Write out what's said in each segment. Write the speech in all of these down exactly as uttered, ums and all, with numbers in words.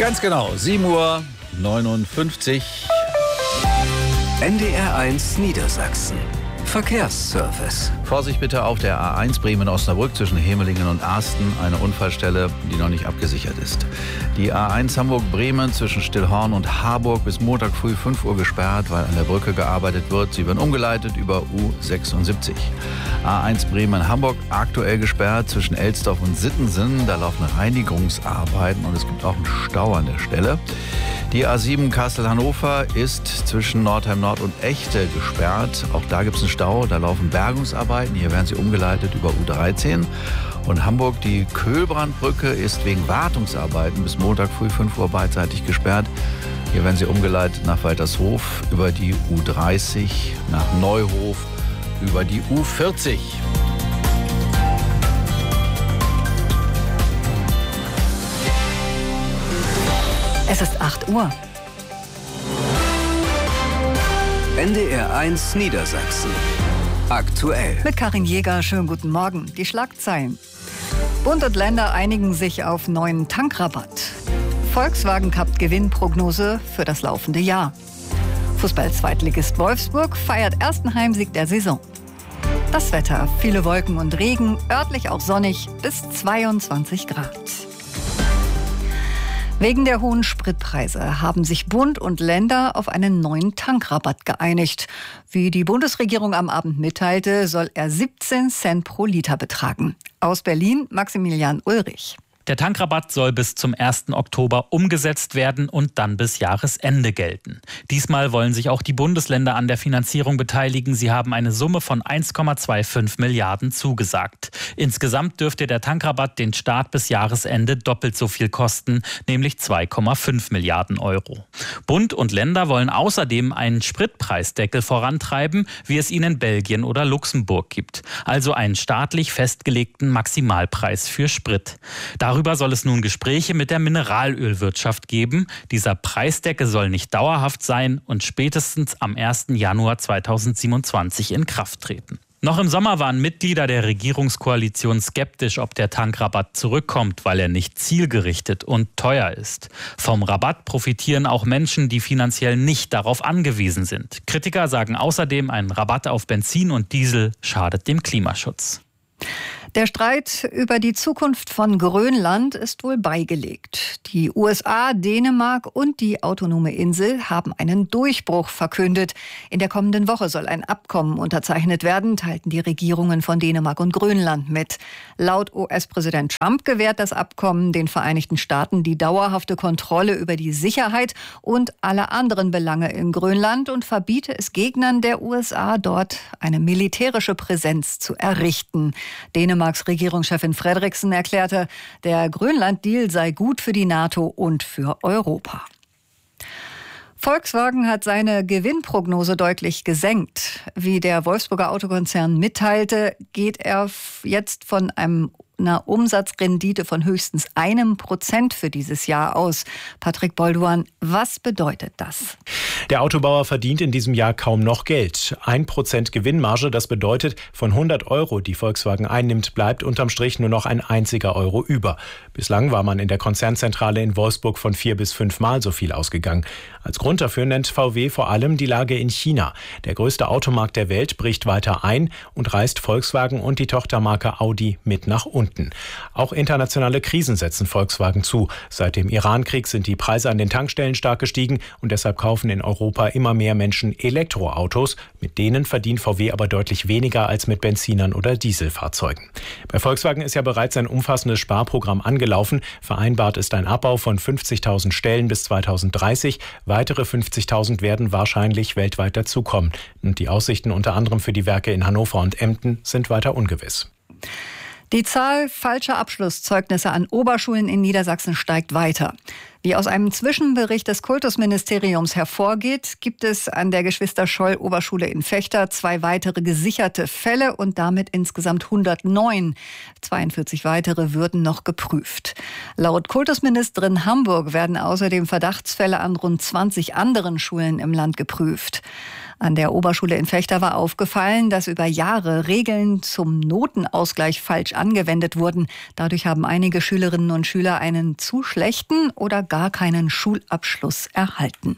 Ganz genau, sieben Uhr neunundfünfzig. N D R eins Niedersachsen. Verkehrsservice. Vorsicht bitte auf der A eins Bremen-Osnabrück zwischen Hemelingen und Arsten. Eine Unfallstelle, die noch nicht abgesichert ist. Die A eins Hamburg-Bremen zwischen Stillhorn und Harburg bis Montag früh fünf Uhr gesperrt, weil an der Brücke gearbeitet wird. Sie werden umgeleitet über U sechsundsiebzig. A eins Bremen-Hamburg aktuell gesperrt zwischen Elsdorf und Sittensen. Da laufen Reinigungsarbeiten und es gibt auch einen Stau an der Stelle. Die A sieben Kassel-Hannover ist zwischen Nordheim-Nord und Echte gesperrt. Auch da gibt es einen Stau, da laufen Bergungsarbeiten. Hier werden sie umgeleitet über U dreizehn. Und Hamburg, die Köhlbrandbrücke, ist wegen Wartungsarbeiten bis Montag früh fünf Uhr beidseitig gesperrt. Hier werden sie umgeleitet nach Waltershof über die U dreißig, nach Neuhof über die U vierzig. Es ist acht Uhr. N D R eins Niedersachsen. Aktuell. Mit Karin Jäger, schönen guten Morgen. Die Schlagzeilen. Bund und Länder einigen sich auf neuen Tankrabatt. Volkswagen Cup Gewinnprognose für das laufende Jahr. Fußball-Zweitligist Wolfsburg feiert ersten Heimsieg der Saison. Das Wetter, viele Wolken und Regen, örtlich auch sonnig bis zweiundzwanzig Grad. Wegen der hohen Spritpreise haben sich Bund und Länder auf einen neuen Tankrabatt geeinigt. Wie die Bundesregierung am Abend mitteilte, soll er siebzehn Cent pro Liter betragen. Aus Berlin Maximilian Ulrich. Der Tankrabatt soll bis zum ersten Oktober umgesetzt werden und dann bis Jahresende gelten. Diesmal wollen sich auch die Bundesländer an der Finanzierung beteiligen. Sie haben eine Summe von eins Komma fünfundzwanzig Milliarden zugesagt. Insgesamt dürfte der Tankrabatt den Staat bis Jahresende doppelt so viel kosten, nämlich zwei Komma fünf Milliarden Euro. Bund und Länder wollen außerdem einen Spritpreisdeckel vorantreiben, wie es ihn in Belgien oder Luxemburg gibt. Also einen staatlich festgelegten Maximalpreis für Sprit. Darüber soll es nun Gespräche mit der Mineralölwirtschaft geben. Dieser Preisdeckel soll nicht dauerhaft sein und spätestens am ersten Januar zweitausendsiebenundzwanzig in Kraft treten. Noch im Sommer waren Mitglieder der Regierungskoalition skeptisch, ob der Tankrabatt zurückkommt, weil er nicht zielgerichtet und teuer ist. Vom Rabatt profitieren auch Menschen, die finanziell nicht darauf angewiesen sind. Kritiker sagen außerdem, ein Rabatt auf Benzin und Diesel schadet dem Klimaschutz. Der Streit über die Zukunft von Grönland ist wohl beigelegt. Die U S A, Dänemark und die autonome Insel haben einen Durchbruch verkündet. In der kommenden Woche soll ein Abkommen unterzeichnet werden, teilten die Regierungen von Dänemark und Grönland mit. Laut U S-Präsident Trump gewährt das Abkommen den Vereinigten Staaten die dauerhafte Kontrolle über die Sicherheit und alle anderen Belange in Grönland und verbiete es Gegnern der U S A, dort eine militärische Präsenz zu errichten. Dänemarks Regierungschefin Frederiksen erklärte, der Grönland-Deal sei gut für die NATO und für Europa. Volkswagen hat seine Gewinnprognose deutlich gesenkt. Wie der Wolfsburger Autokonzern mitteilte, geht er jetzt von einem einer Umsatzrendite von höchstens einem Prozent für dieses Jahr aus. Patrick Bolduan, was bedeutet das? Der Autobauer verdient in diesem Jahr kaum noch Geld. Ein Prozent Gewinnmarge, das bedeutet, von hundert Euro, die Volkswagen einnimmt, bleibt unterm Strich nur noch ein einziger Euro über. Bislang war man in der Konzernzentrale in Wolfsburg von vier bis fünfmal so viel ausgegangen. Als Grund dafür nennt V W vor allem die Lage in China. Der größte Automarkt der Welt bricht weiter ein und reißt Volkswagen und die Tochtermarke Audi mit nach unten. Auch internationale Krisen setzen Volkswagen zu. Seit dem Iran-Krieg sind die Preise an den Tankstellen stark gestiegen und deshalb kaufen in Europa immer mehr Menschen Elektroautos. Mit denen verdient V W aber deutlich weniger als mit Benzinern oder Dieselfahrzeugen. Bei Volkswagen ist ja bereits ein umfassendes Sparprogramm angelaufen. Vereinbart ist ein Abbau von fünfzigtausend Stellen bis zweitausenddreißig. Weitere fünfzigtausend werden wahrscheinlich weltweit dazukommen. Und die Aussichten unter anderem für die Werke in Hannover und Emden sind weiter ungewiss. Die Zahl falscher Abschlusszeugnisse an Oberschulen in Niedersachsen steigt weiter. Wie aus einem Zwischenbericht des Kultusministeriums hervorgeht, gibt es an der Geschwister-Scholl-Oberschule in Vechta zwei weitere gesicherte Fälle und damit insgesamt hundertneun. zweiundvierzig weitere würden noch geprüft. Laut Kultusministerin Hamburg werden außerdem Verdachtsfälle an rund zwanzig anderen Schulen im Land geprüft. An der Oberschule in Vechta war aufgefallen, dass über Jahre Regeln zum Notenausgleich falsch angewendet wurden. Dadurch haben einige Schülerinnen und Schüler einen zu schlechten oder gar keinen Schulabschluss erhalten.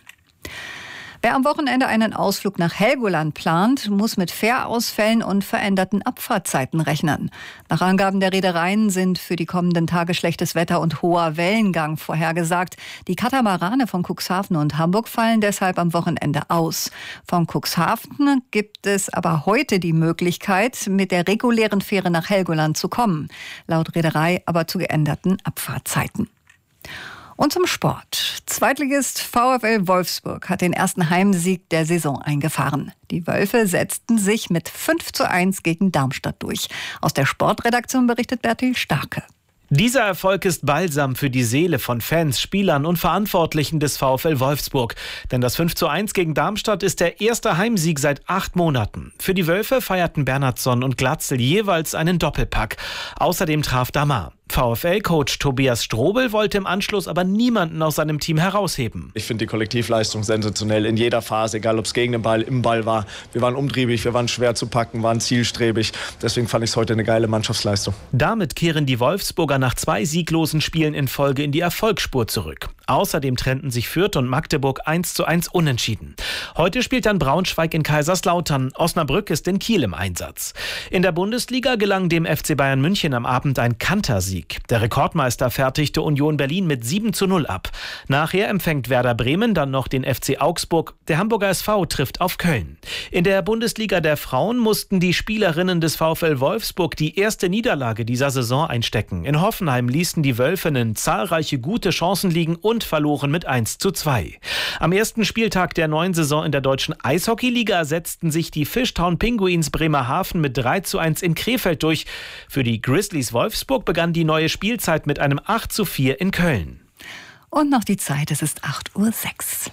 Wer am Wochenende einen Ausflug nach Helgoland plant, muss mit Fährausfällen und veränderten Abfahrtzeiten rechnen. Nach Angaben der Reedereien sind für die kommenden Tage schlechtes Wetter und hoher Wellengang vorhergesagt. Die Katamarane von Cuxhaven und Hamburg fallen deshalb am Wochenende aus. Von Cuxhaven gibt es aber heute die Möglichkeit, mit der regulären Fähre nach Helgoland zu kommen. Laut Reederei aber zu geänderten Abfahrtzeiten. Und zum Sport. Zweitligist VfL Wolfsburg hat den ersten Heimsieg der Saison eingefahren. Die Wölfe setzten sich mit fünf zu eins gegen Darmstadt durch. Aus der Sportredaktion berichtet Bertil Starke. Dieser Erfolg ist Balsam für die Seele von Fans, Spielern und Verantwortlichen des VfL Wolfsburg. Denn das fünf zu eins gegen Darmstadt ist der erste Heimsieg seit acht Monaten. Für die Wölfe feierten Bernhardsson und Glatzel jeweils einen Doppelpack. Außerdem traf Damar. VfL-Coach Tobias Strobel wollte im Anschluss aber niemanden aus seinem Team herausheben. Ich finde die Kollektivleistung sensationell in jeder Phase, egal ob es gegen den Ball, im Ball war. Wir waren umtriebig, wir waren schwer zu packen, waren zielstrebig. Deswegen fand ich es heute eine geile Mannschaftsleistung. Damit kehren die Wolfsburger nach zwei sieglosen Spielen in Folge in die Erfolgsspur zurück. Außerdem trennten sich Fürth und Magdeburg eins zu eins unentschieden. Heute spielt dann Braunschweig in Kaiserslautern. Osnabrück ist in Kiel im Einsatz. In der Bundesliga gelang dem F C Bayern München am Abend ein Kantersieg. Der Rekordmeister fertigte Union Berlin mit sieben zu null ab. Nachher empfängt Werder Bremen dann noch den F C Augsburg. Der Hamburger S V trifft auf Köln. In der Bundesliga der Frauen mussten die Spielerinnen des VfL Wolfsburg die erste Niederlage dieser Saison einstecken. In Hoffenheim ließen die Wölfinnen zahlreiche gute Chancen liegen und verloren mit eins zu zwei. Am ersten Spieltag der neuen Saison in der deutschen Eishockeyliga setzten sich die Fishtown Pinguins Bremerhaven mit drei zu eins in Krefeld durch. Für die Grizzlies Wolfsburg begann die neue Spielzeit mit einem acht zu vier in Köln. Und noch die Zeit, es ist acht Uhr sechs.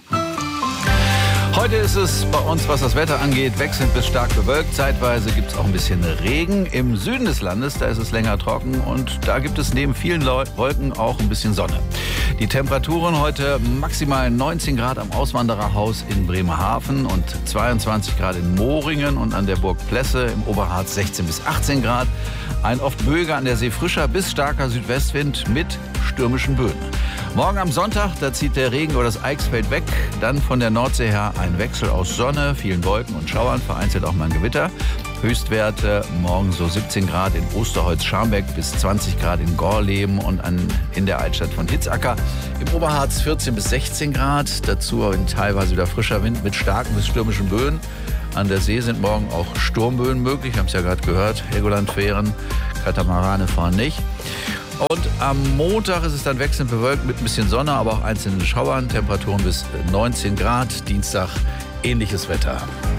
Heute ist es bei uns, was das Wetter angeht, wechselnd bis stark bewölkt. Zeitweise gibt es auch ein bisschen Regen. Im Süden des Landes, da ist es länger trocken und da gibt es neben vielen Wolken auch ein bisschen Sonne. Die Temperaturen heute maximal neunzehn Grad am Auswandererhaus in Bremerhaven und zweiundzwanzig Grad in Moringen und an der Burg Plesse im Oberharz sechzehn bis achtzehn Grad. Ein oft böiger, an der See frischer bis starker Südwestwind mit stürmischen Böen. Morgen am Sonntag, da zieht der Regen über das Eichsfeld weg. Dann von der Nordsee her ein Wechsel aus Sonne, vielen Wolken und Schauern, vereinzelt auch mal ein Gewitter. Höchstwerte morgen so siebzehn Grad in Osterholz-Scharmbeck bis zwanzig Grad in Gorleben und an, in der Altstadt von Hitzacker. Im Oberharz vierzehn bis sechzehn Grad, dazu teilweise wieder frischer Wind mit starken bis stürmischen Böen. An der See sind morgen auch Sturmböen möglich, wir haben es ja gerade gehört. Helgoland-Fähren, Katamarane fahren nicht. Und am Montag ist es dann wechselnd bewölkt mit ein bisschen Sonne, aber auch einzelnen Schauern. Temperaturen bis neunzehn Grad. Dienstag ähnliches Wetter.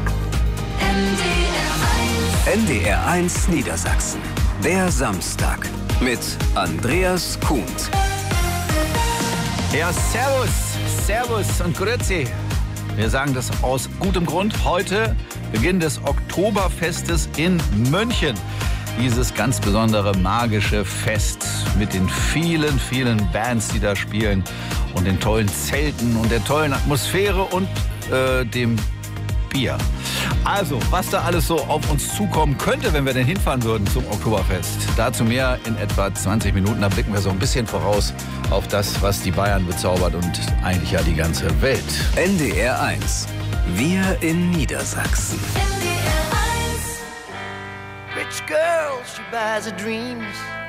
N D R eins Niedersachsen. Der Samstag mit Andreas Kuhnt. Ja, servus, servus und grüezi. Wir sagen das aus gutem Grund. Heute Beginn des Oktoberfestes in München. Dieses ganz besondere magische Fest mit den vielen, vielen Bands, die da spielen und den tollen Zelten und der tollen Atmosphäre und äh, dem Bier. Also, was da alles so auf uns zukommen könnte, wenn wir denn hinfahren würden zum Oktoberfest. Dazu mehr in etwa zwanzig Minuten. Da blicken wir so ein bisschen voraus auf das, was die Bayern bezaubert und eigentlich ja die ganze Welt. N D R eins. Wir in Niedersachsen. Rich girl, she buys her dreams.